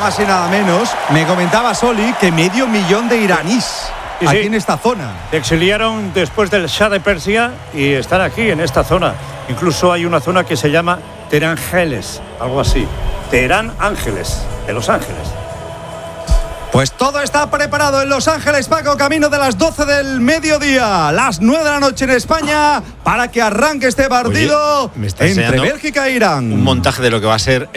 más y nada menos, me comentaba Soli que 500.000 de iraníes aquí en esta zona. Se exiliaron después del Shah de Persia y están aquí en esta zona. Incluso hay una zona que se llama Teherán Ángeles, algo así. Teherán Ángeles, de Los Ángeles. Pues todo está preparado en Los Ángeles, Paco, camino de las 12 del mediodía, las 9 de la noche en España, para que arranque este partido. Oye, me está entre Bélgica e Irán. Un montaje de lo que va a ser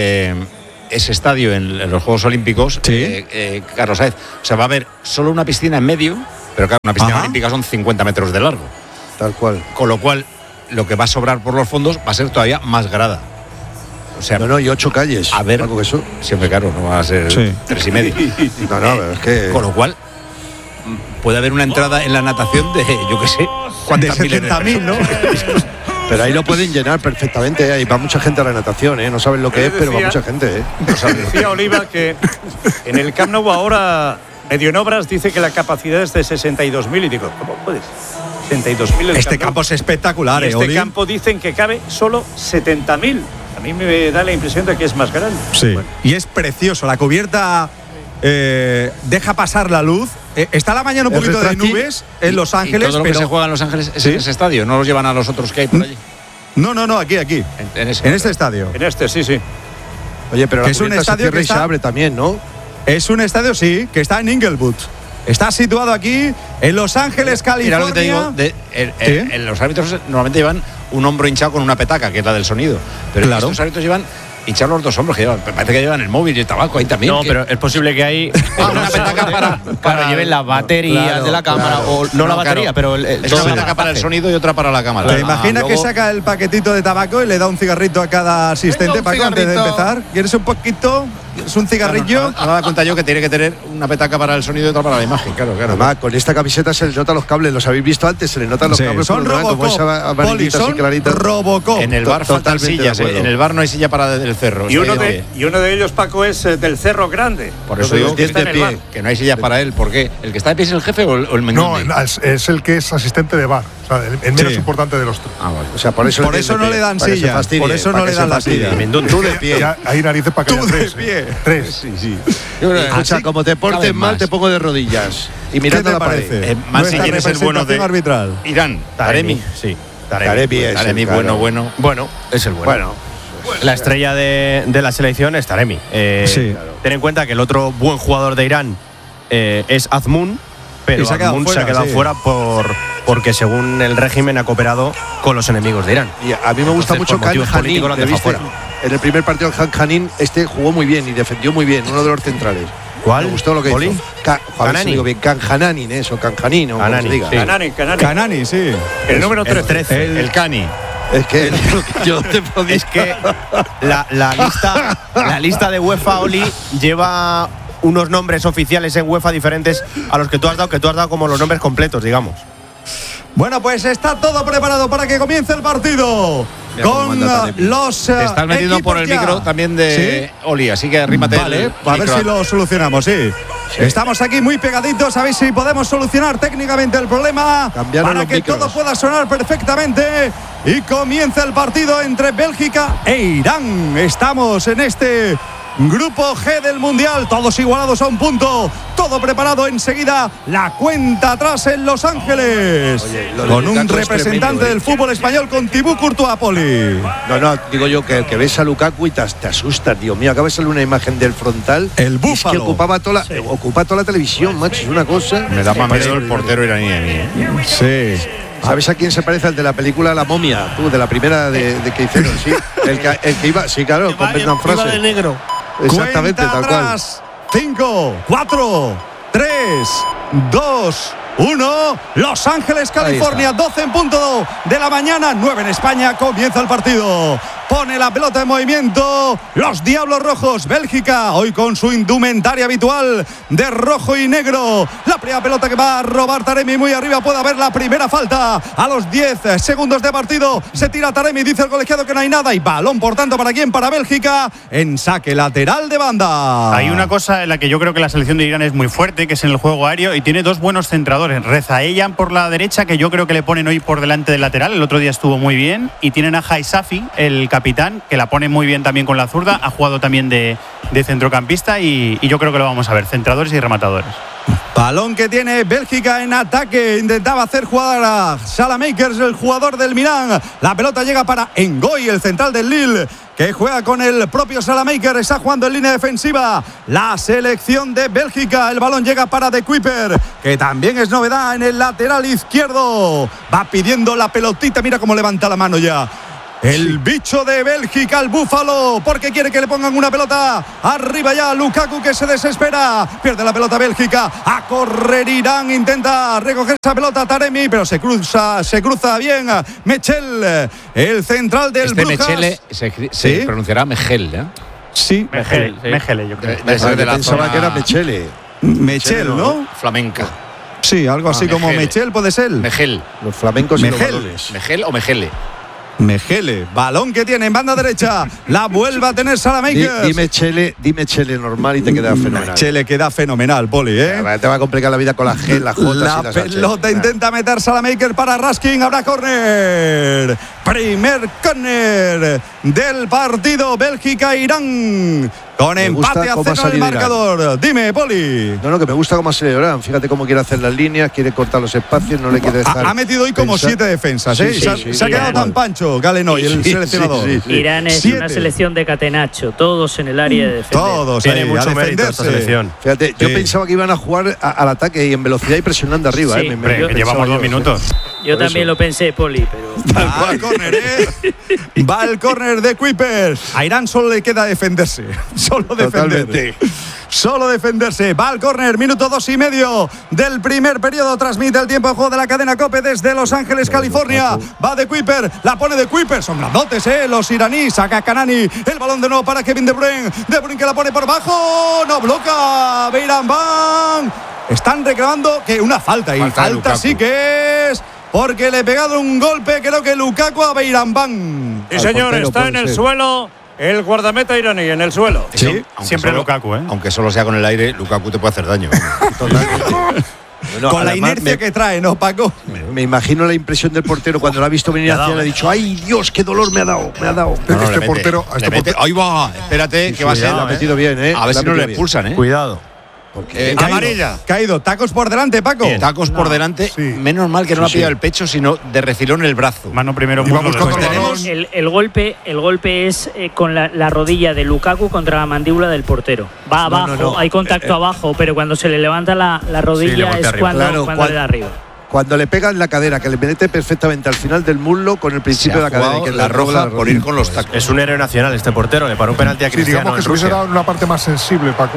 ese estadio en los Juegos Olímpicos, sí. Carlos Saez. O sea, va a haber solo una piscina en medio, pero claro, una piscina olímpica son 50 metros de largo. Tal cual. Con lo cual, lo que va a sobrar por los fondos va a ser todavía más grada. O sea, y 8 calles. A ver, algo que eso. Siempre claro, no va a ser 3,5. No, es que. Con lo cual, puede haber una entrada en la natación de, yo qué sé, de 70.000, ¿no? Pero ahí lo pueden llenar perfectamente. Ahí va mucha gente a la natación, ¿eh? No saben lo que es, pero va mucha gente, ¿eh? O sea, decía Oliva que en el Camp Nou ahora, medio en obras, dice que la capacidad es de 62.000. Y digo, ¿cómo puedes? 62.000. Este campo es espectacular, Este campo dicen que cabe solo 70.000. A mí me da la impresión de que es más grande. Sí, bueno. Y es precioso. La cubierta deja pasar la luz. Está la mañana un poquito de nubes en Los Ángeles. ¿Y todo lo que se juega en Los Ángeles es en ese estadio? ¿No los llevan a los otros que hay por allí? No, aquí. En este estadio. En este, sí. Oye, pero que es un estadio que se abre también, ¿no? Es un estadio, sí, que está en Inglewood. Está situado aquí en Los Ángeles, California. Mira lo que te digo, los árbitros normalmente llevan un hombro hinchado con una petaca, que es la del sonido. Pero claro, estos árbitros llevan hinchados los dos hombros, que parece que llevan el móvil y el tabaco ahí también. No, pero es posible que hay una petaca para lleven las baterías de la cámara, o no la batería, pero es una petaca para el sonido y otra para la cámara. ¿Te imaginas que saca el paquetito de tabaco y le da un cigarrito a cada asistente, Paco, antes de empezar? ¿Quieres un poquito? ¿Es un cigarrillo? No me da cuenta yo que tiene que tener una petaca para el sonido y otra para la imagen, claro. Además, con esta camiseta se les notan los cables, los habéis visto antes, se les notan los cables. Son Robocop. En el bar faltan sillas, en el bar no hay silla para el cerro. Y uno de ellos, Paco, es del Cerro Grande. Por eso digo que está de pie, que no hay sillas para él. ¿Por qué? ¿El que está de pie es el jefe o el menú? No, es el que es asistente de bar. O sea, el menos importante de los tres. Vale. O sea, por eso no le dan sillas. Por eso no le dan la silla. Tú de pie. Hay narices para que haya tres. Tres. Sí. Escucha, como te portes mal, te pongo de rodillas. Y mirando la pared. Más si quién es el bueno de arbitral. Irán. Taremi. Sí. Taremi, bueno. Bueno, es el bueno. La estrella de la selección es Taremi. Ten en cuenta que el otro buen jugador de Irán es Azmoun, pero Azmoun se ha quedado fuera porque según el régimen ha cooperado con los enemigos de Irán. Y a mí me gusta mucho Khan Hanin, en el primer partido Khan Hanin jugó muy bien y defendió muy bien, uno de los centrales. ¿Cuál? Me gustó lo que hizo. Khan Hananin, eso, Khan Hanin, o como se diga. Kanani, sí. El número 13. El Cani. Es que yo te podía. Es que la lista de UEFA, Oli, lleva unos nombres oficiales en UEFA diferentes a los que tú has dado como los nombres completos, digamos. Bueno, pues está todo preparado para que comience el partido. Con los te estás metiendo por el micro también de Oli, así que arrímate. Vale, a ver si lo solucionamos, sí. Estamos aquí muy pegaditos, a ver si podemos solucionar técnicamente el problema para que todo pueda sonar perfectamente y comience el partido entre Bélgica e Irán. Estamos en este Grupo G del Mundial, todos igualados a un punto, todo preparado enseguida, la cuenta atrás en Los Ángeles. Oye, con un representante del fútbol español, con Thibaut Courtois, Poli. No, digo yo que ves a Lukaku y te asustas, Dios mío, acaba de salir una imagen del frontal. El búfalo. Es que ocupa toda la televisión, macho, es una cosa. Me da más miedo el portero iraní a mí. Sí. ¿Sabes a quién se parece? El de la película La Momia, tú, de la primera de que hicieron, sí. El que iba, sí, claro, con Brendan Fraser. Iba de negro. Exactamente, cuenta tal cual. Atrás. 5, 4, 3, 2, 1. Los Ángeles, California, 12 en punto de la mañana, 9 en España. Comienza el partido. Pone la pelota en movimiento los Diablos Rojos. Bélgica, hoy con su indumentaria habitual de rojo y negro. La primera pelota que va a robar Taremi muy arriba. Puede haber la primera falta a los 10 segundos de partido. Se tira Taremi, dice el colegiado que no hay nada. Y balón, por tanto, ¿para quién? Para Bélgica, en saque lateral de banda. Hay una cosa en la que yo creo que la selección de Irán es muy fuerte, que es en el juego aéreo, y tiene dos buenos centradores. Rezaeian por la derecha, que yo creo que le ponen hoy por delante del lateral. El otro día estuvo muy bien. Y tienen a Haisafi, el capitán capitán, que la pone muy bien también con la zurda, ha jugado también de centrocampista y yo creo que lo vamos a ver, centradores y rematadores. Balón que tiene Bélgica en ataque. Intentaba hacer jugada Salamakers, el jugador del Milán. La pelota llega para Ngoy, el central del Lille, que juega con el propio Salamakers. Está jugando en línea defensiva la selección de Bélgica. El balón llega para De Kuyper, que también es novedad en el lateral izquierdo. Va pidiendo la pelotita. Mira cómo levanta la mano ya el bicho de Bélgica, el búfalo, porque quiere que le pongan una pelota arriba ya. Lukaku, que se desespera, pierde la pelota Bélgica. A correr Irán, intenta recoger esa pelota Taremi, pero se cruza bien Mechel, el central del Brujas. Mechele se pronunciará Mechel, ¿eh? Sí, Mechele, yo creo. Pensaba que era Mechele. Mechel, ¿no? Flamenca. Sí, algo así como Mechel puede ser. Mechel. Los flamencos y los balones. Mechel o Mechele. Mechele, balón que tiene en banda derecha, la vuelve a tener Salamakers. Dime Chele normal y te queda fenomenal. Chele queda fenomenal, Poli, ¿eh? Te va a complicar la vida con la G, la J. La pelota intenta meter Salamakers para Raskin, habrá córner. Primer córner del partido, Bélgica-Irán. Con empate a 0 en el marcador. Dime, Poli. No, que me gusta cómo se le Irán. Fíjate cómo quiere hacer las líneas, quiere cortar los espacios, no le quiere dejar. Ha metido hoy como 7 defensas, ¿eh? Se ha quedado tan pancho Galenoy, el seleccionador. Irán es una selección de catenacho, todos en el área de defensa. Todos, tiene mucho mérito esta selección. Fíjate, yo pensaba que iban a jugar al ataque y en velocidad y presionando arriba. Que llevamos 2 minutos. Yo también lo pensé, Poli, pero. Va el córner, ¿eh? Va el córner de Kuiper. A Irán solo le queda defenderse. Solo defender. Solo defenderse. Va al córner, minuto 2,5 del primer periodo. Transmite el tiempo de juego de la cadena COPE desde Los Ángeles, California. Va de Kuiper, la pone de Kuiper. Son grandotes, los iraníes. Saca Kanani. El balón de nuevo para Kevin De Bruyne. De Bruyne que la pone por abajo. No bloca. Beiran Ban. Están reclamando que una falta. Y falta sí que es. Porque le he pegado un golpe, creo que Lukaku a Beiran Ban. Sí, señor, está en el suelo. El guardameta iraní en el suelo. Sí, siempre solo, Lukaku, ¿eh? Aunque solo sea con el aire, Lukaku te puede hacer daño. Totalmente. Bueno, con la inercia que trae, ¿no, Paco? Me imagino la impresión del portero cuando lo ha visto venir hacia él. Ha dicho, ¡ay, Dios, qué dolor me ha dado! Este portero. Ahí va, espérate, que va a ser. Lo ha metido bien, ¿eh? A ver si no le expulsan, ¿eh? Cuidado. Amarilla. Caído. Tacos por delante, Paco. Tacos por delante. Sí. Menos mal que no le ha pillado el pecho, sino de refilón el brazo. Mano primero. Tenemos el golpe es con la rodilla de Lukaku contra la mandíbula del portero. Va abajo, hay contacto abajo, pero cuando se le levanta la rodilla es cuando le da arriba. Cuando le pega en la cadera, que le mete perfectamente al final del muslo con el principio de la cadera. Que la roja por ir con los tacos. Es un héroe nacional este portero. Le paró un penalti a Cristiano. Digamos que se hubiese dado en una parte más sensible, Paco.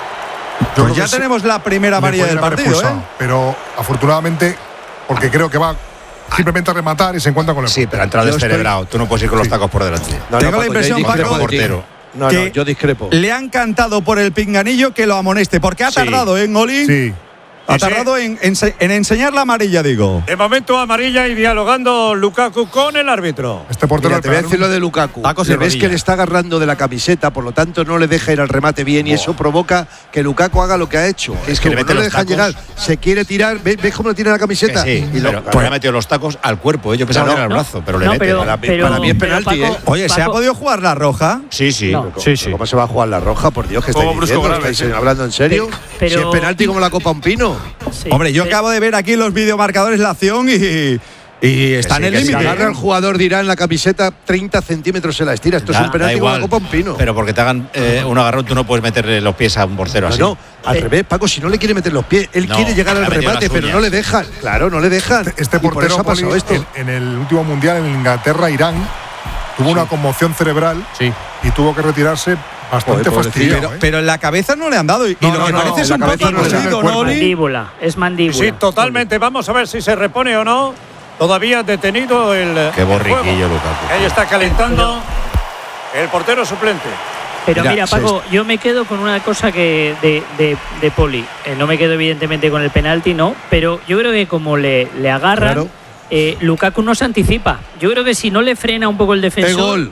Pues ya tenemos la primera amarilla del partido, pero afortunadamente, porque creo que va simplemente a rematar y se encuentra con el portero. Sí, pero ha entrado descerebrado. Tú no puedes ir con los tacos por delante. Tengo la impresión, Paco, portero. que yo discrepo. Le han cantado por el pinganillo que lo amoneste, porque ha tardado en Oli. Sí. Ha tardado en enseñar la amarilla, digo. De momento amarilla y dialogando Lukaku con el árbitro. Este portero. Mira, te voy a decir lo de Lukaku. Le ves que le está agarrando de la camiseta, por lo tanto no le deja ir al remate bien y eso provoca que Lukaku haga lo que ha hecho. Es que no le deja llegar, se quiere tirar. ¿Ves cómo le tira la camiseta? Sí, pero le ha metido los tacos al cuerpo. Yo pensaba que era el brazo, pero le mete. Para mí es penalti, Paco, Oye, ¿se ha podido jugar la roja? Sí. ¿Cómo se va a jugar la roja? Por Dios, que estáis diciendo. ¿Estáis hablando en serio? Si es penalti como la Copa Un Pino. Hombre, yo acabo de ver aquí los videomarcadores la acción y está en el límite. Si agarra al jugador de Irán la camiseta 30 centímetros se la estira. Esto es un penalti como la Copa Un Pino. Pero porque te hagan un agarrón, tú no puedes meterle los pies a un portero así. No, al revés, Paco, si no le quiere meter los pies, él quiere llegar al remate, pero no le dejan. Claro, no le dejan. Este portero ha pasado esto. En el último mundial en Inglaterra-Irán tuvo una conmoción cerebral y tuvo que retirarse. Bastante fastidiado, pero en la cabeza no le han dado. Y lo que parece es un poco cosido, ¿no, Oli? Es mandíbula. Sí, totalmente. Vamos a ver si se repone o no. Todavía detenido el. Qué borriquillo, Lukaku. Ahí está calentando el portero suplente. Pero mira, Paco, yo me quedo con una cosa que de Poli. No me quedo evidentemente con el penalti, no. Pero yo creo que como le agarran. Claro. Lukaku no se anticipa. Yo creo que si no le frena un poco el defensor,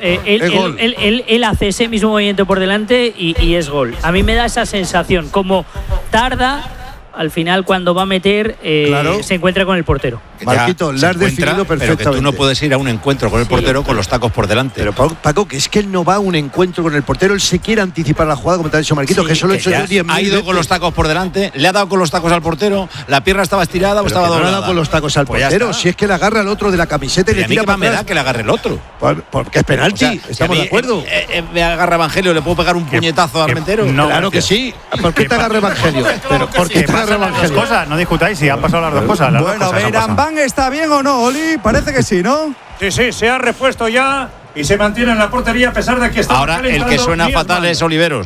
él hace ese mismo movimiento por delante y es gol. A mí me da esa sensación. Como tarda, al final cuando va a meter se encuentra con el portero. Marquito, la has definido perfectamente. Pero que tú no puedes ir a un encuentro con el portero con los tacos por delante. Pero Paco, que es que él no va a un encuentro con el portero, él se quiere anticipar la jugada, como te ha dicho Marquito, que eso lo he hecho yo 10.000 Ha ido veces. con los tacos por delante, le ha dado con los tacos al portero, la pierna estaba estirada o estaba doblada. No le ha dado con los tacos al portero, si es que le agarra al otro de la camiseta y le tira para atrás. Me da que le agarre el otro. Porque es penalti, o sea, estamos de acuerdo. Me agarra Evangelio, ¿le puedo pegar un puñetazo a Armentero? No, claro que sí. ¿Por qué te agarra Evangelio? Pero ¿por qué te agarra Evangelio? No discutáis si han pasado las dos cosas. Bueno, Beirambán está bien o no, Oli, parece que sí, ¿no? Sí, se ha repuesto ya y se mantiene en la portería a pesar de que está. Ahora el que suena fatal es Oliveros.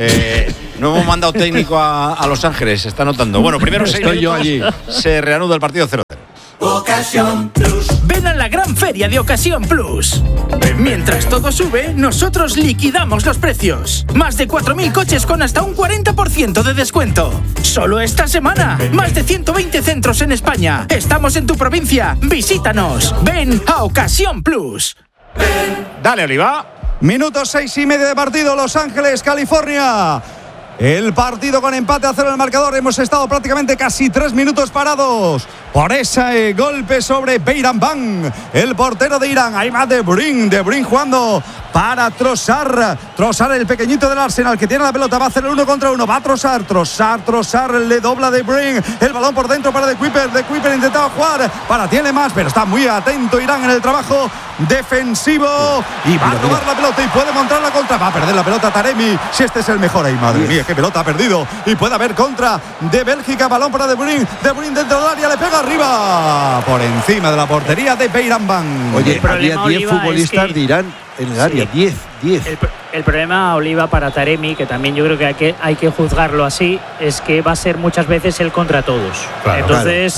No hemos mandado técnico a Los Ángeles, se está notando. Bueno, primero estoy yo allí. Se reanuda el partido 0-0. Ocasión Plus. Ven a la gran feria de Ocasión Plus. Mientras todo sube, nosotros liquidamos los precios. Más de 4.000 coches con hasta un 40% de descuento. Solo esta semana. Más de 120 centros en España. Estamos en tu provincia. Visítanos. Ven a Ocasión Plus. Dale, Oliva. Minuto 6:30 de partido, Los Ángeles, California. El partido con empate a 0 en el marcador. Hemos estado prácticamente casi 3 minutos parados por ese golpe sobre Beirambán, el portero de Irán. Ahí va De Bruyne jugando para Trossard, el pequeñito del Arsenal que tiene la pelota, va a hacer el 1 contra 1, va a Trossard, le dobla De Bruyne, el balón por dentro para De Kuyper intentaba jugar para tiene más, pero está muy atento Irán en el trabajo defensivo y va a robar la pelota y puede montar la contra, va a perder la pelota Taremi, si este es el mejor ahí, madre mía, qué pelota ha perdido y puede haber contra de Bélgica, balón para De Bruyne dentro del área, le pega arriba, por encima de la portería de Beirambán. Oye, había 10 futbolistas de Irán en el área, 10. El problema, Oliva, para Taremi, que también yo creo que hay que juzgarlo así, es que va a ser muchas veces el contra todos. Claro, entonces,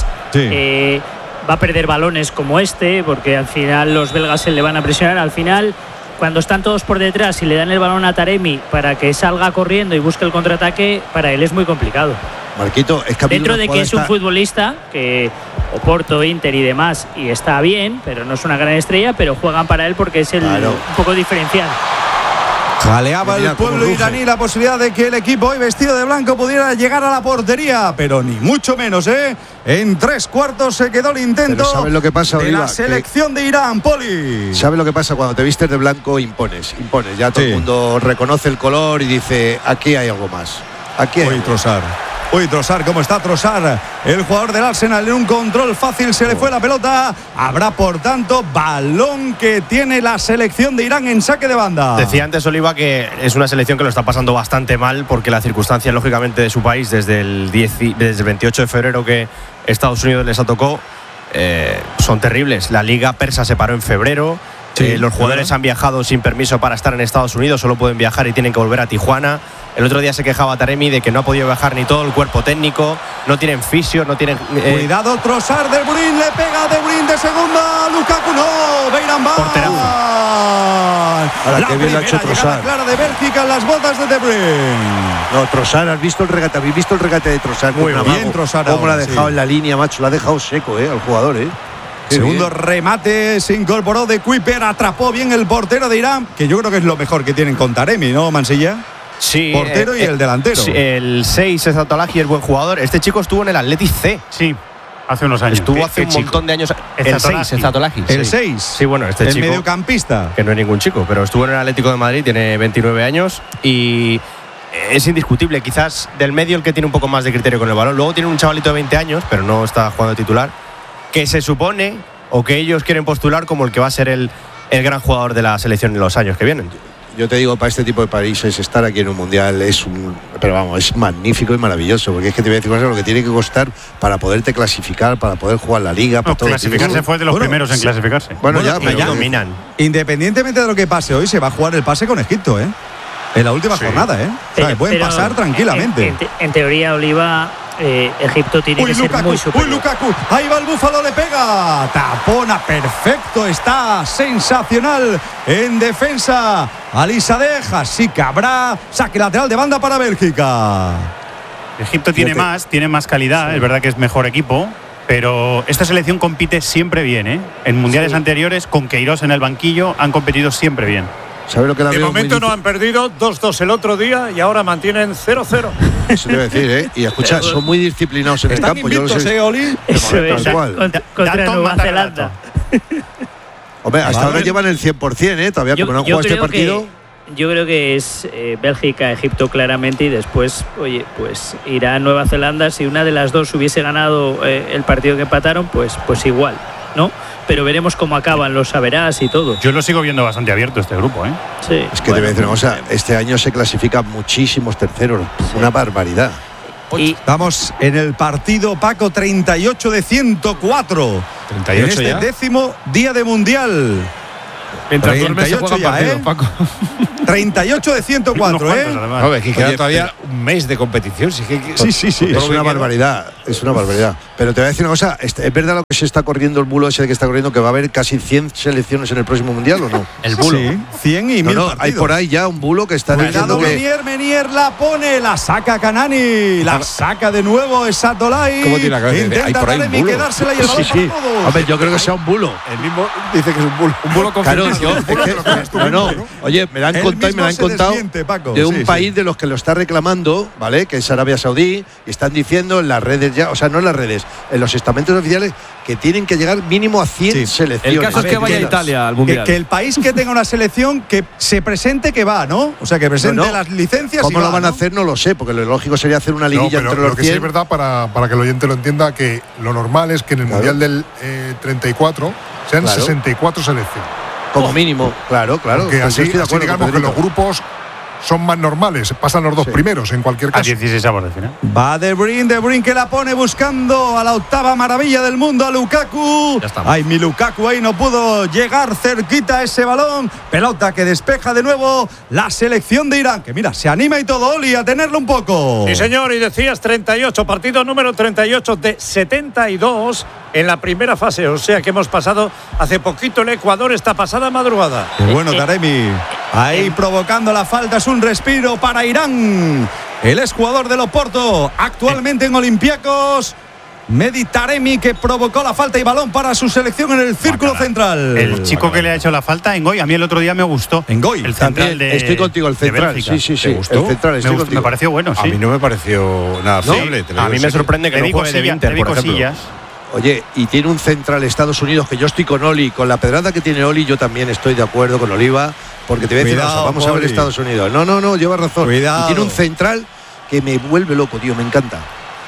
va a perder balones como este, porque al final los belgas se le van a presionar. Al final, cuando están todos por detrás y le dan el balón a Taremi para que salga corriendo y busque el contraataque, para él es muy complicado. Marquito, es que dentro de que es un futbolista que Oporto, Inter y demás, y está bien, pero no es una gran estrella, pero juegan para él porque es un poco diferencial. Jaleaba el pueblo iraní la posibilidad de que el equipo hoy vestido de blanco pudiera llegar a la portería, pero ni mucho menos, En 3 cuartos se quedó el intento. Pero ¿sabes lo que pasa, de la selección de Irán, Poli? ¿Sabes lo que pasa? Cuando te vistes de blanco impones. Ya todo el mundo reconoce el color y dice, aquí hay algo más. Aquí hay Trossard, ¿cómo está Trossard? El jugador del Arsenal en un control fácil se le fue la pelota. Habrá, por tanto, balón que tiene la selección de Irán en saque de banda. Decía antes, Oliva, que es una selección que lo está pasando bastante mal porque las circunstancias, lógicamente, de su país desde el 28 de febrero que Estados Unidos les atacó son terribles. La Liga Persa se paró en febrero. Los jugadores han viajado sin permiso para estar en Estados Unidos, solo pueden viajar y tienen que volver a Tijuana. El otro día se quejaba Taremi de que no ha podido viajar ni todo el cuerpo técnico, no tienen fisio, no tienen... Cuidado, Trossard, De Bruyne, le pega De Bruyne de segunda, Lukaku no, Beirambán. Porterazo. Ahora qué bien lo ha hecho Trossard. Clara de Bélgica en las botas de De Bruyne. No, Trossard, ¿has visto el regate? ¿Habéis visto el regate de Trossard? Muy bien, Trossard. Cómo lo ha dejado en la línea, macho, lo ha dejado seco, al jugador, Segundo remate, se incorporó De Kuyper, atrapó bien el portero de Irán, que yo creo que es lo mejor que tienen con Taremi, ¿no, Mansilla? Sí. Portero y el delantero. Sí, el 6 es Atalaji, es buen jugador. Este chico estuvo en el Athletic C. Sí, hace unos años. Estuvo hace un montón de años. El 6 es Atalaji. El 6. Sí, bueno, este chico. El mediocampista. Que no es ningún chico, pero estuvo en el Atlético de Madrid, tiene 29 años y es indiscutible. Quizás del medio el que tiene un poco más de criterio con el balón. Luego tiene un chavalito de 20 años, pero no está jugando de titular, que se supone o que ellos quieren postular como el que va a ser el gran jugador de la selección en los años que vienen. Yo te digo, para este tipo de países estar aquí en un mundial es magnífico y maravilloso, porque es que te voy a decir lo que tiene que costar para poderte clasificar, para poder jugar la liga, para todo. Clasificarse fue de los primeros en clasificarse. Bueno, ya dominan. Independientemente de lo que pase hoy, se va a jugar el pase con Egipto, En la última jornada, O sea, pueden pasar tranquilamente. En teoría, Oliva, Egipto tiene que ser muy superior. Lukaku, ahí va el Búfalo, le pega, tapona, perfecto, está sensacional en defensa. Alisadeh, así que habrá saque lateral de banda para Bélgica. Egipto tiene más calidad, es verdad que es mejor equipo, pero esta selección compite siempre bien, En mundiales anteriores, con Queiroz en el banquillo, han competido siempre bien. De momento no han perdido, 2-2 el otro día y ahora mantienen 0-0. Eso te iba a decir, ¿eh? Y escucha, son muy disciplinados en el campo. Yo no sé, Oli. Eso es, contra Nueva Zelanda. Hombre, hasta ahora llevan el 100%, ¿eh? Todavía como no han jugado este partido. Yo creo que es Bélgica, Egipto claramente, y después, oye, pues Irán, Nueva Zelanda. Si una de las dos hubiese ganado el partido que empataron, pues igual, ¿no? Pero veremos cómo acaban los saberás y todo. Yo lo sigo viendo bastante abierto este grupo, ¿eh? Sí. Es que te voy a decir una cosa, este año se clasifican muchísimos terceros, una barbaridad. Estamos en el partido, Paco, 38 de 104. 38 en este ya. 10º día de Mundial. Mientras duermes se juegan partidos, Paco. 38 de 104, ¿eh? No, es que queda todavía un mes de competición. Sí. Es una barbaridad, es una barbaridad. Pero te voy a decir una cosa, ¿es verdad lo que se está corriendo el bulo ese que está corriendo, que va a haber casi 100 selecciones en el próximo Mundial o no? El bulo. Sí, 100 y 1000 partidos. Hay por ahí ya un bulo que está diciendo que… Menier la pone, la saca Kanani, la saca de nuevo Sadolai. ¿Cómo tiene la cabeza? Intenta Taremi quedársela y el balón para todos. Hombre, yo creo que sea un bulo. El mismo dice que es un bulo. Un bulo con Oye, me la han contado de un país de los que lo está reclamando, ¿vale? Que es Arabia Saudí, y están diciendo en las redes ya, o sea, no en las redes, en los estamentos oficiales, que tienen que llegar mínimo a 100 selecciones. El caso es que vaya a Italia al Mundial. Que el país que tenga una selección que se presente que va, ¿no? O sea, que presente las licencias. ¿Cómo lo van a hacer? No lo sé, porque lo lógico sería hacer una liguilla entre los 100. Lo que sí es verdad, para que el oyente lo entienda, que lo normal es que en el Mundial del 34 sean 64 selecciones. Como mínimo, claro. Que así digamos que los grupos son más normales, pasan los dos primeros en cualquier caso. A 16 avos de final. Va De Bruyne que la pone buscando a la octava maravilla del mundo, a Lukaku. Ay, mi Lukaku ahí no pudo llegar cerquita a ese balón. Pelota que despeja de nuevo la selección de Irán, que mira, se anima y todo, Oli, a tenerlo un poco. Sí, señor, y decías 38, partido número 38 de 72 en la primera fase, o sea que hemos pasado hace poquito el Ecuador esta pasada madrugada. Qué bueno, Taremi. Ahí provocando la falta, es un respiro para Irán. El exjugador del Oporto, actualmente en Olympiacos. Mehdi Taremi, que provocó la falta y balón para su selección en el círculo central. El chico que le ha hecho la falta, Ngoy, a mí el otro día me gustó. Ngoy, el central de… Estoy contigo, el central. Sí. ¿Te gustó? El central, me pareció bueno, sí. A mí no me pareció nada fiable. A mí me sorprende que no juegue de Inter, por ejemplo. Oye, y tiene un central Estados Unidos, que yo estoy con Oli, con la pedrada que tiene Oli, yo también estoy de acuerdo con Oliva, porque te voy a decir, vamos a ver Estados Unidos. No, lleva razón. Cuidado. Y tiene un central que me vuelve loco, tío, me encanta.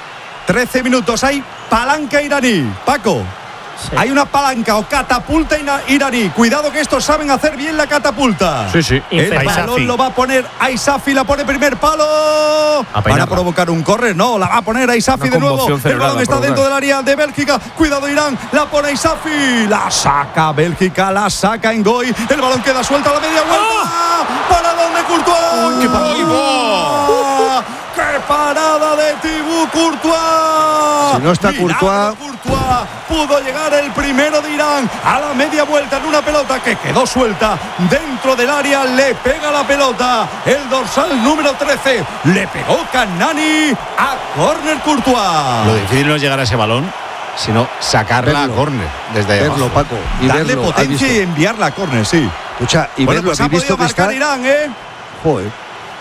13 minutos, hay palanca iraní. Paco, hay una palanca o catapulta iraní. Cuidado que estos saben hacer bien la catapulta. Sí. El balón lo va a poner Aisafi, la pone primer palo. Van a provocar un córner, no, la va a poner Aisafi de nuevo. El balón está dentro del área de Bélgica. Cuidado Irán, la pone Aisafi. La saca Bélgica, la saca Ngoy. El balón queda suelto a la media vuelta. ¿Para dónde Courtois? ¡Qué partido! ¡Qué parada de Thibaut Courtois! Si no está Courtois, pudo llegar el primero de Irán a la media vuelta en una pelota que quedó suelta dentro del área. Le pega la pelota el dorsal número 13. Le pegó Kanani a córner Courtois. Lo difícil no es llegar a ese balón, sino sacarla a córner desde ahí verlo, abajo. Paco, y darle potencia y enviarla a córner, sí. Escucha, y bueno, verlo, pues ha podido marcar Irán, ¿eh? Joder.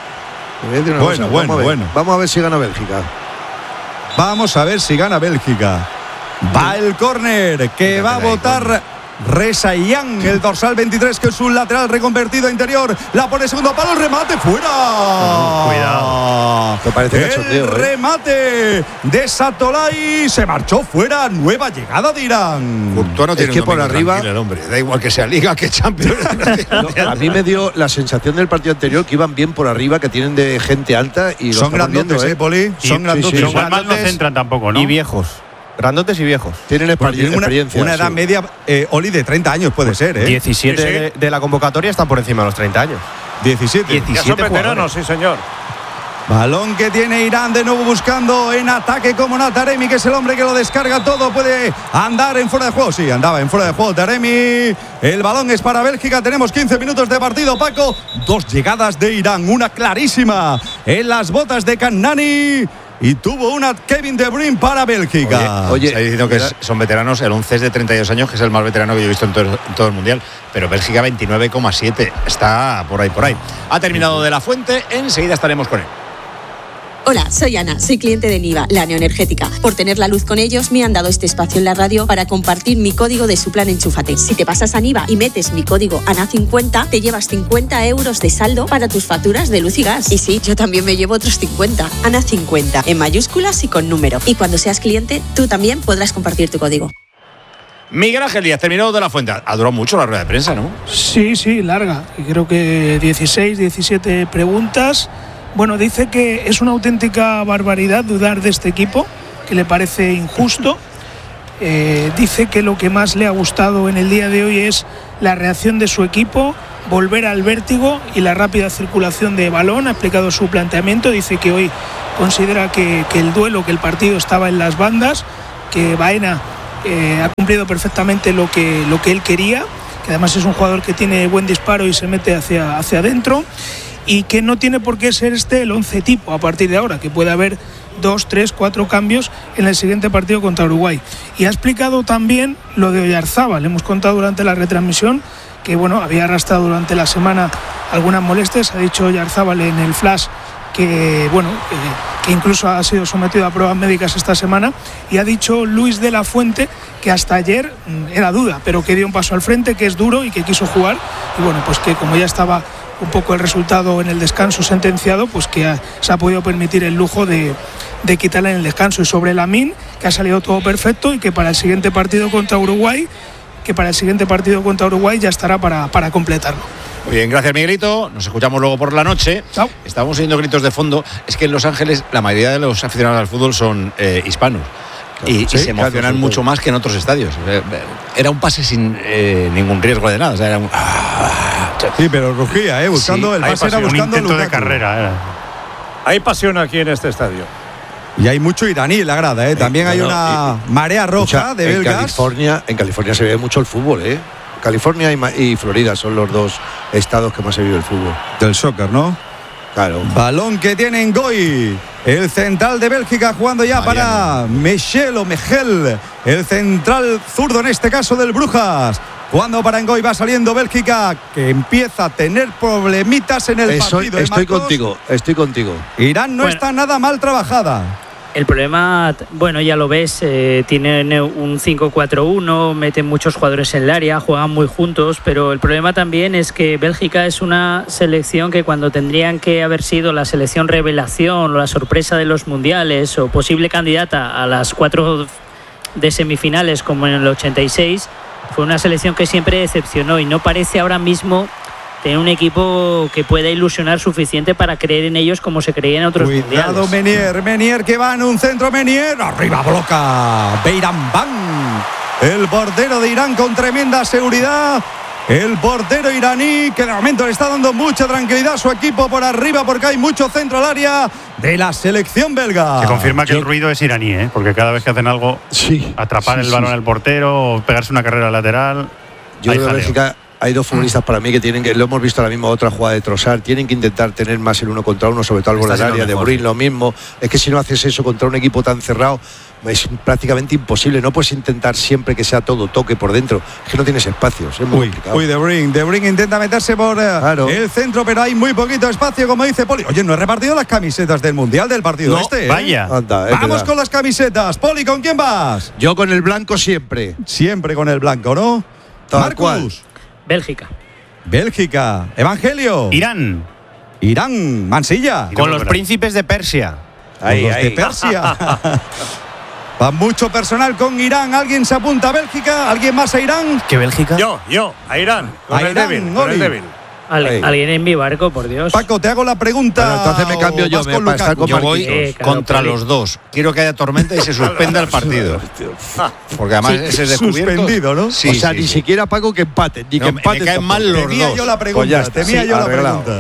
Bueno. Vamos a ver si gana Bélgica. Vamos a ver si gana Bélgica. Va el córner que va a votar Reza Yang, el dorsal 23, que es un lateral reconvertido a interior. La pone segundo palo, el remate fuera. Cuidado. Te parece cachondeo, el remate de Sadolai se marchó fuera. Nueva llegada de Irán. Courtois no tiene que por arriba el hombre. Da igual que sea Liga que Champions. A mí me dio la sensación del partido anterior que iban bien por arriba, que tienen de gente alta y son grandotes, Poli. Son grandotes. Los más no centran tampoco, ¿no? Y viejos. Grandotes y viejos. Tienen experiencia. Una edad media, Oli, de 30 años puede ser, ¿eh? 17 de la convocatoria están por encima de los 30 años. 17. Ya son veteranos, sí, señor. Balón que tiene Irán de nuevo buscando en ataque como Taremi, que es el hombre que lo descarga todo. Puede andar en fuera de juego. Sí, andaba en fuera de juego Taremi. El balón es para Bélgica. Tenemos 15 minutos de partido, Paco. Dos llegadas de Irán. Una clarísima en las botas de Kanani. Y tuvo una Kevin De Bruyne para Bélgica. Oye, está diciendo que son veteranos. El 11 es de 32 años, que es el más veterano que yo he visto en todo el Mundial. Pero Bélgica 29,7. Está por ahí. Ha terminado De La Fuente. Enseguida estaremos con él. Hola, soy Ana, soy cliente de Niva, la neoenergética. Por tener la luz con ellos, me han dado este espacio en la radio para compartir mi código de su plan Enchúfate. Si te pasas a Niva y metes mi código ANA50, te llevas 50 euros de saldo para tus facturas de luz y gas. Y sí, yo también me llevo otros 50. ANA50, en mayúsculas y con número. Y cuando seas cliente, tú también podrás compartir tu código. Miguel Ángel Díaz, terminado de la Fuente. Ha durado mucho la rueda de prensa, ¿no? Sí, larga. Creo que 16, 17 preguntas. Bueno, dice que es una auténtica barbaridad dudar de este equipo, que le parece injusto. Dice que lo que más le ha gustado en el día de hoy es la reacción de su equipo, volver al vértigo y la rápida circulación de balón. Ha explicado su planteamiento. Dice que hoy considera que el duelo, que el partido estaba en las bandas, que Baena ha cumplido perfectamente lo que él quería, que además es un jugador que tiene buen disparo y se mete hacia adentro, y que no tiene por qué ser el 11 tipo a partir de ahora, que puede haber 2, 3, 4 cambios en el siguiente partido contra Uruguay. Y ha explicado también lo de Oyarzábal. Le hemos contado durante la retransmisión que había arrastrado durante la semana algunas molestias. Ha dicho Oyarzábal en el flash que incluso ha sido sometido a pruebas médicas esta semana, y ha dicho Luis de la Fuente que hasta ayer era duda, pero que dio un paso al frente, que es duro y que quiso jugar, y pues que como ya estaba un poco el resultado en el descanso sentenciado, pues que se ha podido permitir el lujo de quitarle en el descanso. Y sobre Lamine, que ha salido todo perfecto y que para el siguiente partido contra Uruguay ya estará para completarlo. Muy bien, gracias Miguelito. Nos escuchamos luego por la noche. Chao. Estamos oyendo gritos de fondo. Es que en Los Ángeles la mayoría de los aficionados al fútbol son hispanos. Y se emocionan mucho más que en otros estadios. Era un pase sin ningún riesgo de nada. O sea, era Sí, pero rugía, buscando el pase, era buscando un intento de carrera. Hay pasión aquí en este estadio. Y hay mucho iraní en la grada, También hay una marea roja de belgas. En California se ve mucho el fútbol, California y Florida son los dos estados que más se vive el fútbol. Del soccer, ¿no? Claro. Balón que tiene Ngoy, el central de Bélgica, jugando ya para Mechel, el central zurdo en este caso del Brujas. Jugando para Ngoy, va saliendo Bélgica, que empieza a tener problemitas en el partido. Estoy contigo. Irán no está nada mal trabajada. El problema, ya lo ves, tienen un 5-4-1, meten muchos jugadores en el área, juegan muy juntos, pero el problema también es que Bélgica es una selección que cuando tendrían que haber sido la selección revelación o la sorpresa de los mundiales o posible candidata a las 4 de semifinales como en el 86, fue una selección que siempre decepcionó y no parece ahora mismo tener un equipo que pueda ilusionar suficiente para creer en ellos como se creía en otros mundiales. Cuidado Menier que va en un centro, Menier, arriba bloca Beiranban, el bordero de Irán con tremenda seguridad. El portero iraní, que de momento le está dando mucha tranquilidad a su equipo por arriba, porque hay mucho centro al área de la selección belga. Se confirma que el ruido es iraní, porque cada vez que hacen algo, atrapar el balón al portero o pegarse una carrera lateral. Yo creo que Bélgica hay dos futbolistas para mí que tienen que, lo hemos visto ahora mismo, otra jugada de Trossard, tienen que intentar tener más el 1 contra 1, sobre todo al borde del área. De Bruyne lo mismo. Es que si no haces eso contra un equipo tan cerrado, es prácticamente imposible. No puedes intentar siempre que sea todo toque por dentro, es que no tienes espacios, es muy complicado. De Bruyne intenta meterse por el centro, pero hay muy poquito espacio, como dice Poli. Oye, no he repartido las camisetas del Mundial del partido Vaya. Anda, vamos con las camisetas. Poli, ¿con quién vas? Yo con el blanco siempre. Siempre con el blanco, ¿no? Tal cual. Bélgica. Evangelio. Irán. Mansilla. Con los príncipes de Persia. De Persia. Va mucho personal con Irán. ¿Alguien se apunta a Bélgica? ¿Alguien más a Irán? ¿Qué Bélgica? Yo, a Irán. Con el débil. Alguien en mi barco, por Dios. Paco, te hago la pregunta. Bueno, entonces me cambio yo. Yo voy contra los dos. Quiero que haya tormenta y se suspenda el partido. Porque además ese es descubierto. Suspendido, ¿no? Sí, o sea, ni siquiera Paco que empaten. Ni que empaten. Me caen mal los dos. Temía yo la pregunta.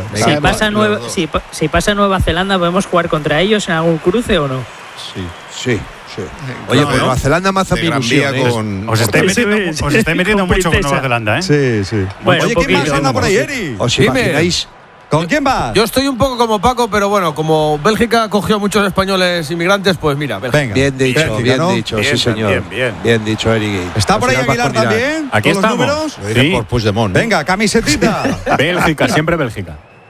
Si pasa Nueva Zelanda, ¿podemos jugar contra ellos en algún cruce o no? Sí. Oye, pues Nueva Zelanda me hace mi ilusión. Os estáis metiendo mucho con Nueva Zelanda, Sí. Bueno, oye, ¿quién más anda por ahí, Eri? ¿Os imagináis? ¿Con quién vas? Yo estoy un poco como Paco, pero bueno, como Bélgica cogió a muchos españoles inmigrantes, pues mira, Venga, bien dicho, Bélgica, dicho, sí señor. Bien dicho, Eri. ¿Está por ahí Aguilar también? Aquí ¿Con estamos. los números? Lo diré por Puigdemont. Venga, camisetita. Bélgica, siempre Bélgica.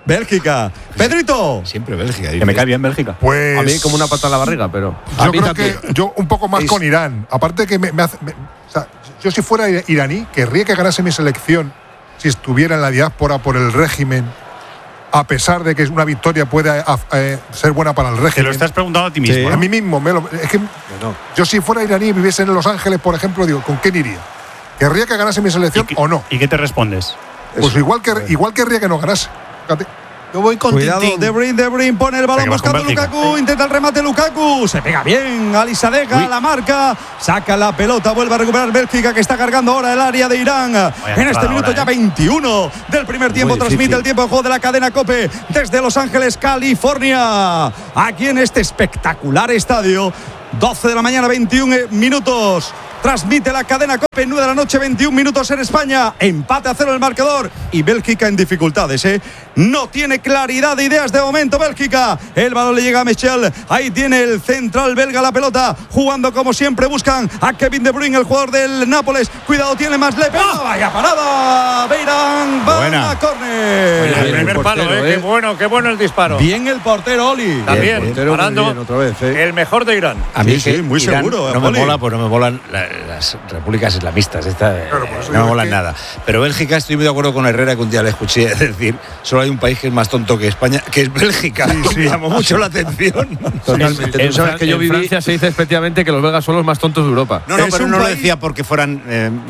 Bélgica. Pedrito. Siempre Bélgica. Que me cae bien Bélgica. Pues a mí como una pata en la barriga, pero yo creo que yo un poco más con Irán. Aparte que o sea, yo si fuera iraní querría que ganase mi selección si estuviera en la diáspora por el régimen, a pesar de que una victoria pueda ser buena para el régimen. Te lo estás preguntando a ti mismo. Sí. ¿no? A mí mismo. Es que yo si fuera iraní y viviese en Los Ángeles, por ejemplo, digo, ¿con quién iría? ¿Querría que ganase mi selección o no? ¿Y qué te respondes? Pues igual querría que no ganase. Fíjate. Yo voy con Cuidado, Tintín. De Bruyne pone el balón buscando Lukaku, intenta el remate Lukaku, se pega bien, Alisadega la marca, saca la pelota, vuelve a recuperar Bélgica que está cargando ahora el área de Irán. En este minuto ya 21 del primer tiempo, transmite el tiempo de juego de la cadena COPE desde Los Ángeles, California, aquí en este espectacular estadio. 12 de la mañana, 21 minutos. Transmite la cadena COPE, 9 de la noche, 21 minutos en España. Empate a 0 el marcador y Bélgica en dificultades, No tiene claridad de ideas de momento Bélgica. El balón le llega a Michel. Ahí tiene el central belga la pelota. Jugando como siempre, buscan a Kevin De Bruyne, el jugador del Nápoles. Cuidado, tiene más Le Pen. Vaya parada. Beirán va a córner. El primer palo, Qué bueno el disparo. Bien el portero, Oli. También, parando otra vez, el mejor de Irán. A mí sí, muy Irán seguro. No me mola, pues no me molan las repúblicas islamistas. No me molan nada. Pero Bélgica, estoy muy de acuerdo con Herrera, que un día le escuché decir: solo hay un país que es más tonto que España, que es Bélgica. Me llamó mucho la atención. Totalmente. Tú sabes que yo viví. En Francia se dice efectivamente que los belgas son los más tontos de Europa. No, pero no lo decía porque fueran.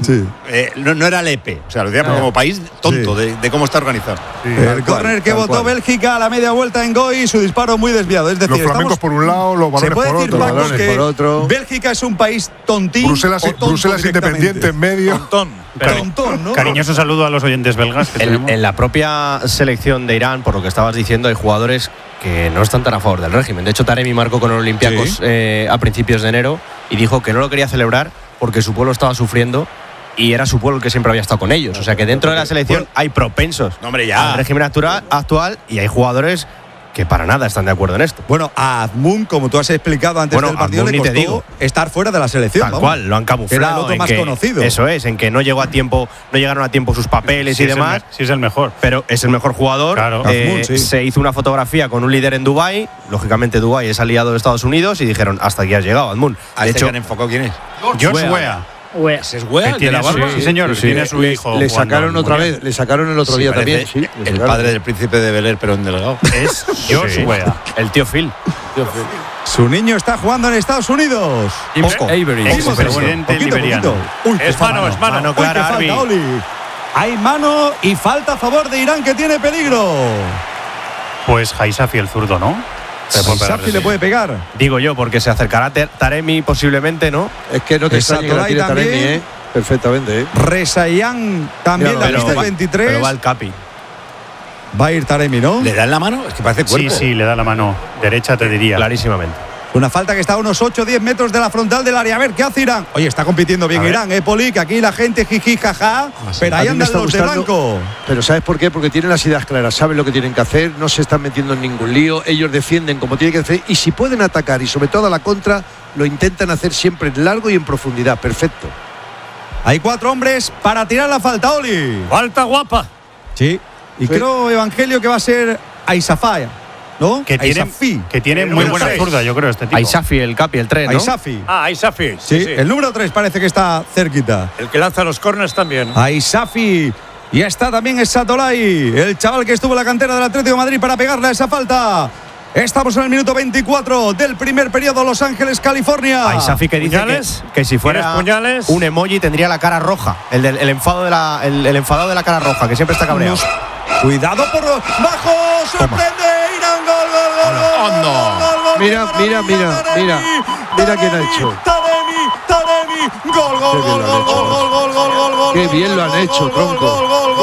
No era Lepe. O sea, lo decía como país tonto de cómo está organizado. El córner que votó Bélgica a la media vuelta en Goi, su disparo muy desviado. Es decir, los flamencos por un lado, los balones por otro. Balones por otro. Bélgica es un país tontín. Bruselas independiente en medio. Tontón, ¿no? Cariñoso saludo a los oyentes belgas. En la propia selección de Irán, por lo que estabas diciendo, hay jugadores que no están tan a favor del régimen. De hecho, Taremi marcó con el Olympiacos a principios de enero y dijo que no lo quería celebrar porque su pueblo estaba sufriendo y era su pueblo el que siempre había estado con ellos. O sea que dentro de la selección hay propensos al régimen actual y hay jugadores que para nada están de acuerdo en esto. Bueno, a Azmoun, como tú has explicado antes del partido, le costó estar fuera de la selección. Tal cual, lo han camuflado. Era el otro más conocido. Eso es, en que no llegó a tiempo, no llegaron a tiempo sus papeles y demás. Sí, es el mejor. Pero es el mejor jugador. Claro. Azmoun, se hizo una fotografía con un líder en Dubái. Lógicamente, Dubái es aliado de Estados Unidos y dijeron: hasta aquí has llegado, Azmoun. De hecho, ¿han enfocado quién es? George Weah. ¿Ese es Weah? ¿De la barba? Sí, señor. Tiene su hijo. Le sacaron otra vez. Le sacaron el otro día también. Sí, el padre del príncipe de Bel-Air, pero en delgado. Es George Weah. El tío Phil. Su niño está jugando en Estados Unidos. Expresidente liberiano. Es mano. Clara, falta, Oli. Hay mano y falta a favor de Irán, que tiene peligro. Pues Haisafi el zurdo, ¿no? Safi le puede pegar. Digo yo, porque se acercará Taremi posiblemente, ¿no? Es que no te extraña que la tire Taremi, perfectamente. Resayan también la lista 23. Pero va el Capi. Va a ir Taremi, ¿no? ¿Le da en la mano? Es que parece cuerpo. Sí, le da la mano derecha, te diría. Clarísimamente. Una falta que está a unos 8-10 metros de la frontal del área. A ver, ¿qué hace Irán? Oye, está compitiendo bien Irán, Poli, que aquí la gente jiji, jaja, pero ahí andan los de blanco. Pero ¿sabes por qué? Porque tienen las ideas claras, saben lo que tienen que hacer, no se están metiendo en ningún lío, ellos defienden como tienen que hacer y si pueden atacar y sobre todo a la contra, lo intentan hacer siempre en largo y en profundidad. Perfecto. Hay 4 hombres para tirar la falta, Oli. Falta guapa. Sí. Y creo, Evangelio, que va a ser Aizafaya, ¿no? Que tiene muy buena zurda, yo creo, este tipo. Aisafi, el Capi, el 3, ¿no? Aisafi. Aisafi. Sí, el número 3 parece que está cerquita. El que lanza los corners también. Aisafi. Y está también Satolay, el chaval que estuvo en la cantera del Atlético de Madrid para pegarle a esa falta. Estamos en el minuto 24 del primer periodo, Los Ángeles, California. Aisafi, que dice que si fuera un emoji tendría la cara roja. El enfado el enfadado de la cara roja, que siempre está cabreado. Cuidado por bajo, sorprende Irán, gol. Mira quién ha hecho. Taremi, gol. Qué bien lo han hecho, tronco.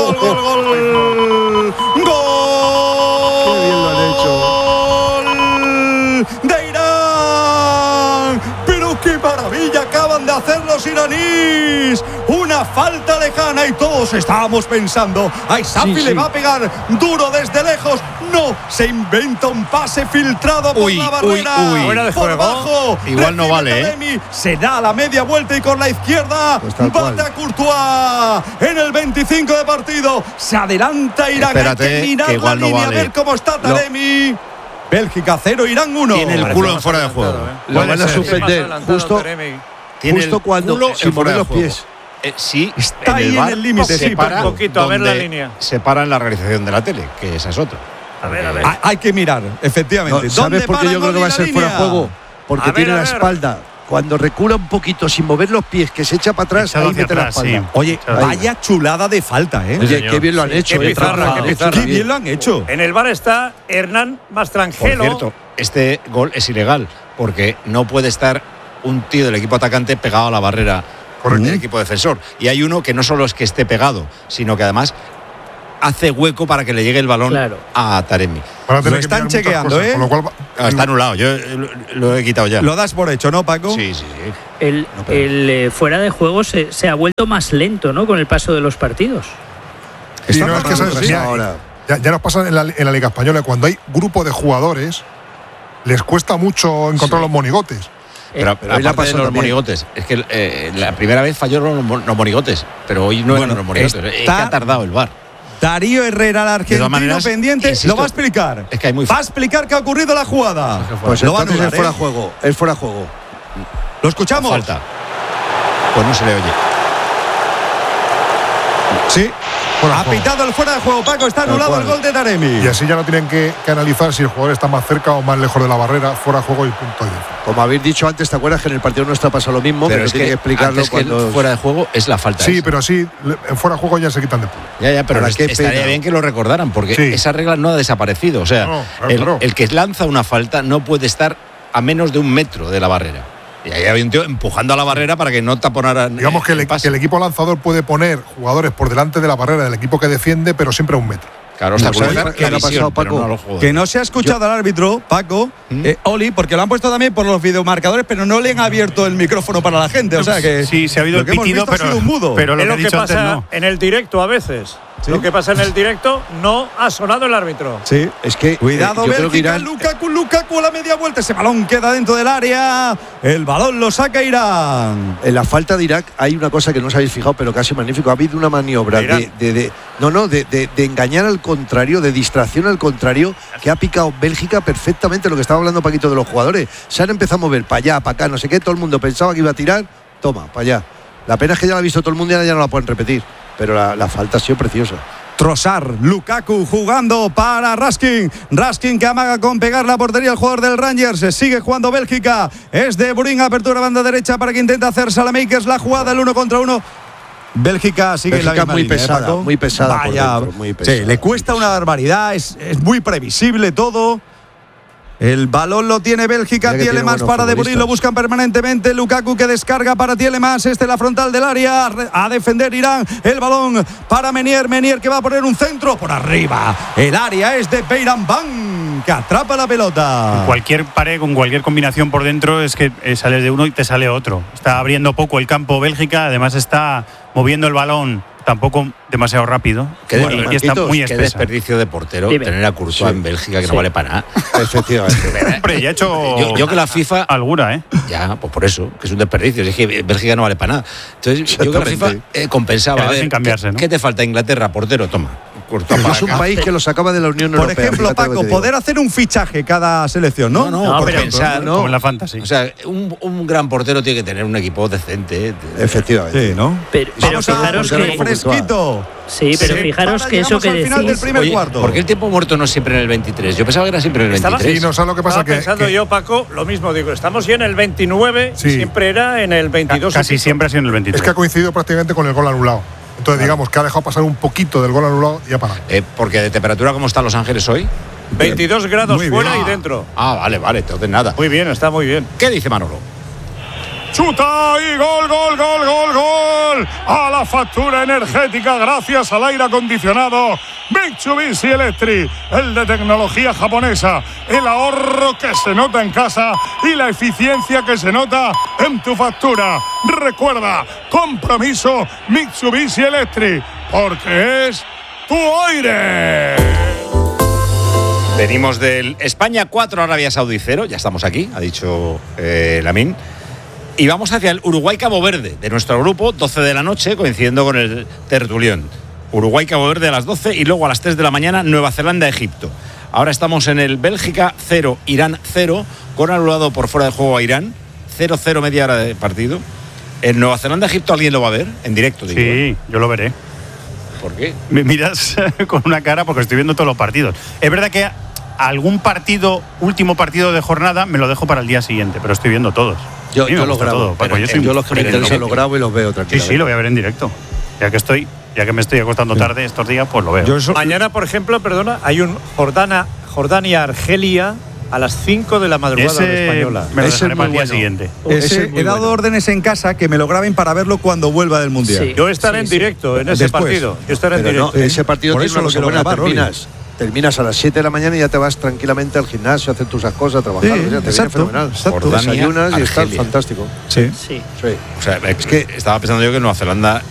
Gol. Qué bien lo han hecho. De Irán. Pero qué maravilla acaban de hacer los iraníes. Una una falta lejana y todos estábamos pensando, Aisafi le va a pegar duro desde lejos. No, se inventa un pase filtrado por la barrera. Fuera de juego. Bajo, igual no vale, Taremi, se da la media vuelta y con la izquierda bate a Courtois en el 25 de partido. Se adelanta Irán. Espérate, hay que mirar que igual la línea, no vale. a ver cómo está Taremi. Bélgica 0, Irán 1. Tiene el culo en fuera de juego. Lo van a suspender justo cuando sin mover los pies. Sí, está ahí en el límite. Sí, para un poquito, a ver la línea. Se para en la realización de la tele, que esa es otra. A ver. Hay que mirar, efectivamente. No, ¿sabes por qué yo creo que va a ser fuera de juego? Porque tiene la espalda. Cuando recula un poquito sin mover los pies, que se echa para atrás, ahí mete la espalda. Sí. Oye, vaya chulada de falta, ¿eh? Oye, qué bien lo han hecho. Qué pizarra. Qué bien lo han hecho. En el bar está Hernán Mastrangelo. Por cierto, este gol es ilegal, porque no puede estar un tío del equipo atacante pegado a la barrera del equipo defensor. Y hay uno que no solo es que esté pegado, sino que además hace hueco para que le llegue el balón a Taremi. Lo están chequeando, ¿eh? Está anulado, yo lo he quitado ya. Lo das por hecho, ¿no, Paco? Sí. El fuera de juego se ha vuelto más lento, ¿no? Con el paso de los partidos. Sí, no, es que ya nos pasa en la Liga Española, cuando hay grupo de jugadores, les cuesta mucho encontrar los monigotes. Pero aparte de los monigotes, es que la primera vez falló los monigotes, pero hoy no eran los monigotes. Es que ha tardado el VAR. Darío Herrera, el argentino pendiente, insisto, lo va a explicar. Es que hay va a explicar qué ha ocurrido la jugada. Pues lo va a anular, fuera de juego. Es fuera de juego. ¿Lo escuchamos? Falta. Pues no se le oye. Sí. Ha pitado el fuera de juego, Paco. Está anulado el gol de Taremi. Y así ya no tienen que analizar si el jugador está más cerca o más lejos de la barrera. Fuera de juego y punto. Como habéis dicho antes, ¿te acuerdas que en el partido no está pasando lo mismo? Pero es tiene que explicarlo cuando fuera de juego es la falta. Sí, pero así en fuera de juego ya se quitan de punto. Ya, pero estaría bien que lo recordaran, porque esa regla no ha desaparecido. O sea, el que lanza una falta no puede estar a menos de 1 metro de la barrera. Y ahí había un tío empujando a la barrera para que no taponaran. Digamos que el equipo lanzador puede poner jugadores por delante de la barrera del equipo que defiende, pero siempre a 1 metro. Claro, ¿qué le ha pasado, Paco? Que no se ha escuchado al árbitro, Paco, Oli, porque lo han puesto también por los videomarcadores, pero no le han abierto el micrófono para la gente. O sea que sí, se ha oído el pitido, pero lo que pasa en el directo a veces. ¿Sí? Lo que pasa en el directo, no ha sonado el árbitro. Sí, es que cuidado, Bélgica, Lukaku a la media vuelta, ese balón queda dentro del área, el balón lo saca Irán. En la falta de Irak hay una cosa que no os habéis fijado, pero casi magnífico. Ha habido una maniobra de engañar al contrario, de distracción al contrario, que ha picado Bélgica perfectamente. Lo que estaba hablando Paquito de los jugadores, se han empezado a mover para allá, para acá, no sé qué, todo el mundo pensaba que iba a tirar, toma, para allá. La pena es que ya la ha visto todo el mundo y ahora ya no la pueden repetir. Pero la falta ha sido preciosa. Trossard, Lukaku jugando para Raskin. Raskin que amaga con pegar la portería al jugador del Rangers. Se sigue jugando Bélgica. Es de Bruyne, apertura banda derecha para que intente hacer Salamakers la jugada, el 1 contra 1. Bélgica sigue la misma muy línea, pesada, Paco. muy pesada. Vaya, por dentro, muy pesada. Sí, le cuesta una barbaridad, es muy previsible todo. El balón lo tiene Bélgica, Tielemans para De Bruyne, lo buscan permanentemente. Lukaku que descarga para Tielemans, la frontal del área, a defender Irán. El balón para Menier que va a poner un centro por arriba. El área es de Beiranvand, que atrapa la pelota. Con cualquier pared, con cualquier combinación por dentro, es que sales de uno y te sale otro. Está abriendo poco el campo Bélgica, además está moviendo el balón tampoco demasiado rápido. Y está muy espesa. Qué desperdicio de portero tener a Courtois en Bélgica, que no vale para nada. Efectivamente. Hombre, ya he hecho yo que la FIFA alguna, Ya, pues por eso, que es un desperdicio. Es que Bélgica no vale para nada. Entonces, yo que la FIFA compensaba. Sin cambiarse, ¿no? ¿Qué te falta, Inglaterra? Portero, toma. Es un país que lo sacaba de la Unión Europea. Por ejemplo, Paco, poder hacer un fichaje cada selección, ¿no? No, por pensar. Como en la fantasy. O sea, un gran portero tiene que tener un equipo decente. Efectivamente. Sí, ¿no? Pero fijaros que fresquito. Sí, pero fijaros que eso que al final del primer cuarto. ¿Por qué el tiempo muerto no es siempre en el 23? Yo pensaba que era siempre en el 23. Sí, no sabes lo que pasa. Estaba pensando yo, Paco, lo mismo digo. Estamos ya en el 29, siempre era en el 22. Casi siempre ha sido en el 23. Es que ha coincidido prácticamente con el gol anulado. Entonces, digamos que ha dejado pasar un poquito del gol anulado y ha parado. Porque de temperatura, ¿cómo están Los Ángeles hoy? 22 grados fuera y dentro. Vale, entonces nada. Muy bien, está muy bien. ¿Qué dice Manolo? chuta y gol, gol, gol, gol, gol. A la factura energética gracias al aire acondicionado Mitsubishi Electric, el de tecnología japonesa, el ahorro que se nota en casa y la eficiencia que se nota en tu factura. Recuerda, compromiso Mitsubishi Electric, porque es tu aire. Venimos del España 4, Arabia Saudí 0, ya estamos aquí, ha dicho Lamine. Y vamos hacia el Uruguay-Cabo Verde de nuestro grupo, 12 de la noche, coincidiendo con el tertulión. Uruguay-Cabo Verde a las 12 y luego a las 3 de la mañana Nueva Zelanda-Egipto. Ahora estamos en el Bélgica 0, Irán 0, con anulado por fuera de juego a Irán, 0-0 media hora de partido. En Nueva Zelanda-Egipto, ¿alguien lo va a ver? En directo, digo. Sí, yo lo veré. ¿Por qué? Me miras con una cara porque estoy viendo todos los partidos. Es verdad que algún partido, último partido de jornada, me lo dejo para el día siguiente, pero estoy viendo todos. Yo los grabo. Yo los que me interesan los grabo y los veo tranquilamente. Sí, lo voy a ver en directo. Ya que me estoy acostando tarde estos días, pues lo veo. Mañana, por ejemplo, hay un Jordania-Argelia a las 5 de la madrugada de española. Me lo dejaré para el día siguiente. He dado órdenes en casa que me lo graben para verlo cuando vuelva del Mundial. Sí. Yo estaré en directo en ese partido. Yo estaré en directo. Ese partido tiene una cosa buena, terminas a las 7 de la mañana y ya te vas tranquilamente al gimnasio a hacer tus cosas, a trabajar. Sí, te viene fenomenal. Desayunas y estás fantástico. Sí. O sea, es que estaba pensando yo que Nueva Zelanda